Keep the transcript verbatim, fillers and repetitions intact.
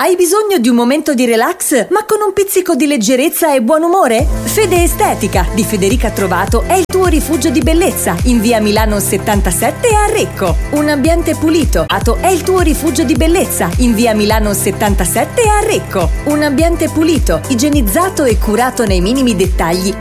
Hai bisogno di un momento di relax, ma con un pizzico di leggerezza e buon umore? Fede Estetica di Federica Trovato è il tuo rifugio di bellezza in via Milano settantasette a Recco. Un ambiente pulito è il tuo rifugio di bellezza in via Milano settantasette a Recco. Un ambiente pulito, igienizzato e curato nei minimi dettagli